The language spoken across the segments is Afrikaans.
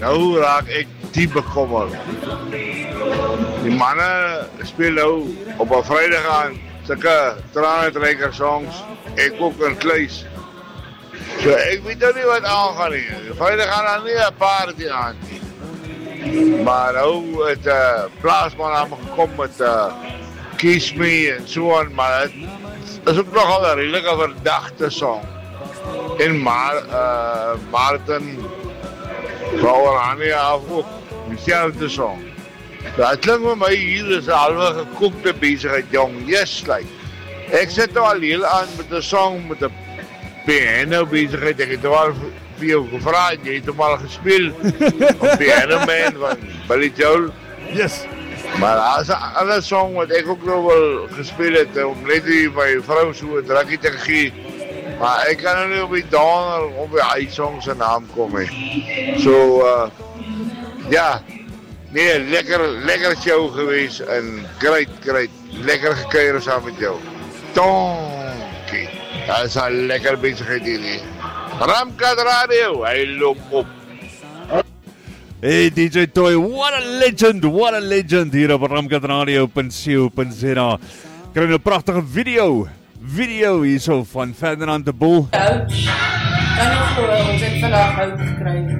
nou raak ek diep bekommerd. Die manne speel nou op 'n Vrydag aan sulke tranentrekker songs, ek ook in kluis. So ek weet nou nie wat aangaan nie. Vrydag gaan dan nie 'n party aan nie. Maar nou het plaasman aan gekom met Kiss Me en so aan, maar het is ook nogal 'n redelike verdagte song. En Martin Vrouwerania ook dieselfde song. Dat klink vir my hier is 'n halwe gekookte besigheid, jong. Yes, like. Ek sit nou al heel aan met 'n song met 'n piano besigheid. Ek het al vir jou gevra, jy het hom al gespeel op Piano Man van Billy Joel. Yes. Maar as 'n ander song wat ek ook nou wel gespeel het om net my vrou so 'n drukkie te gee. Maar ek kan nou nie op die downer of die song se naam kom nie. So ja. Nee, lekker show geweest en great. Lekker gekuier saam met jou. Donkie. Dat is 'n lekker besigheid hier. Ramkat Radio, hy loop op. Hey DJ Toy, what a legend hier op ramkatradio.co.za. Kry 'n pragtige video hierso van Ferdinand de Boel. Kan nie glo, ons het vandag hout gekry.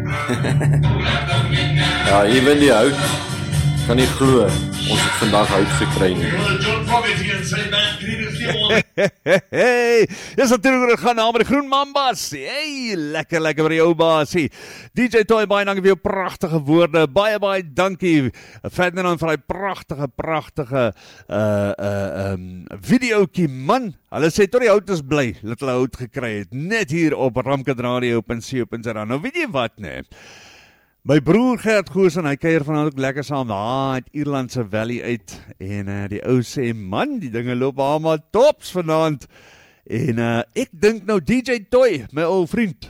Ja, ewen die hout. Kan nie glo, ons het vandag hout gekry nie. Hey, dis natuurlijk gaan na met die Groen Mambas. Hey, lekker vir jou baasie. DJ Toy, baie dankie vir jou pragtige woorde. Baie dankie Ferdinand vir die pragtige videoetjie man. Hulle sê tot die hout is bly dat hulle hout gekry het. Net hier op ramkatradio.co.za. Nou weet jy wat nee. My broer Gert Goosen, hy kuier vanaand ook lekker saam daar uit Ierlandse Valley uit. En die ou sê, man, die dinge loop allemaal tops vanaand. En ek dink nou DJ Toy, my ou vriend.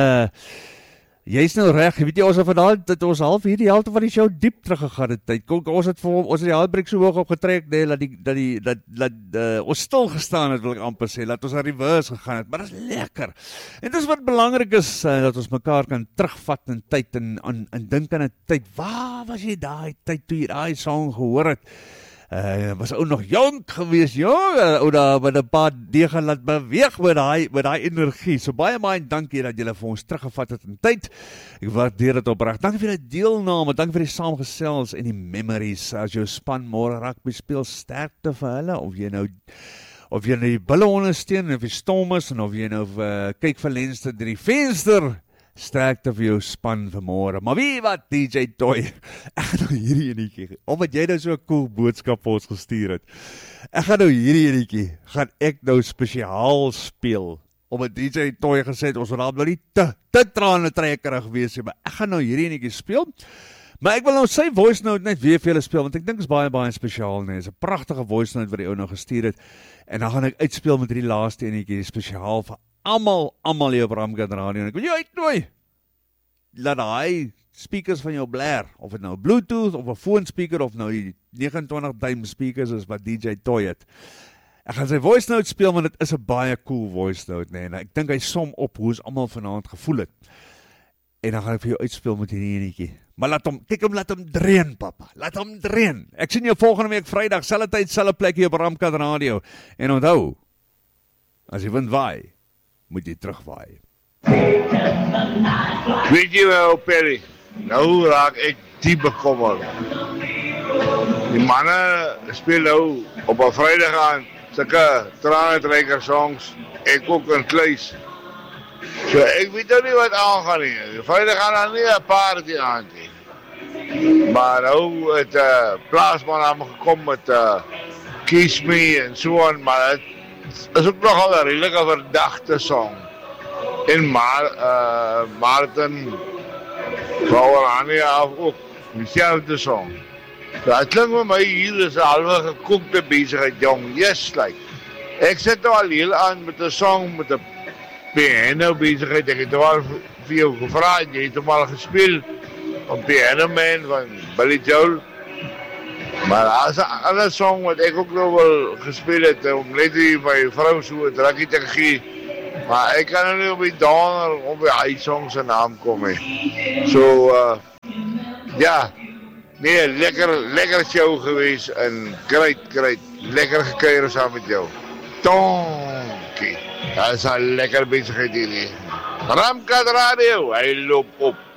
Jy's nou reg, weet jy ons het vanaand dat ons half hier die helfte van die show diep teruggegaan het tyd. Ons het die handbrake so hoog opgetrek nee, dat ons stil gestaan het wil ek amper sê, dat ons aan reverse gegaan het, maar dit is lekker. En dis wat belangrik is dat ons mekaar kan terugvat in tyd en dink aan 'n tyd. Waar was jy daai tyd toe jy daai song gehoor het? Was ook nog jonk geweest, ou daar met 'n paar dege laat beweeg met daai energie. So baie dankie dat julle vir ons teruggevat het in tyd. Ek waardeer dit opreg. Dankie vir die deelname, dankie vir die saamgesels en die memories. As jou span môre rugby speel, sterkte vir hulle, of jy nou die bulle ondersteun, of jy stom is, en of jy nou kyk vir lenste deur die venster. Sterkte vir jou span vanmôre. Maar wie wat DJ Toy? Ek gaan nou hierdie enetjie, omdat jy nou so 'n cool boodskap vir ons gestuur het. Ek gaan nou hierdie enetjie, gaan ek nou spesiaal speel. Omdat DJ Toy gesê het, ons wil nou nie te tranentrekkerig wees nie, maar ek gaan nou hierdie enetjie speel. Maar ek wil nou sy voice note net weer vir julle speel, want ek dink is baie spesiaal, nee. Is 'n pragtige voice note wat die ou nou gestuur het. En dan gaan ek uitspeel met hierdie laaste enetjie spesiaal vir almal hier op Ramkat Radio. En ek wil jou uitnooi, laat daai speakers van jou blaar, of het nou Bluetooth, of 'n phone speaker, of nou die 29 duim speakers is wat DJ Toy het. Ek gaan sy voice note speel, want dit is 'n baie cool voice note, nee, en ek dink hy som op hoe ons almal vanaand gevoel het. En dan gaan ek vir jou uitspeel met hierdie enetjie. Maar laat hom dreun, papa, laat hom dreun. Ek sien jou volgende week Vrydag, selfde tyd, selfde plek hier op Ramkat Radio. En onthou, as die wind waai, moet jy terugwaai. Weet jy wel, Perry, nou raak ek diep bekommerd. Die manne speel nou op 'n Vrydag aan sulke tranentrekker songs, ek ook in kluis. So ek weet nou nie wat aangaan nie. Vrydag gaan dan nie 'n party aan nie. Maar nou het plaasman aan gekom met Kiss Me en so aan, maar het is ook nogal 'n redelike verdagte song. En Martin Vrouwerania ook dieselfde song. Dat klink vir my hier is 'n halwe gekookte besigheid, jong. Yes, like. Ek sit nou al heel aan met 'n song met 'n piano besigheid. Ek het al vir jou gevra, jy het hom al gespeel op Piano Man van Billy Joel. Maar as 'n ander song wat ek ook nou wel gespeel het om net my vrou so 'n drukkie te gee. Maar ek kan nou nie op die downer of die song se naam kom nie. So Ja, nee, lekker show geweest en great. Lekker gekuier saam met jou. Donkie. Dat is een lekker bezigheid hier. Ramkat Radio, hij loopt op.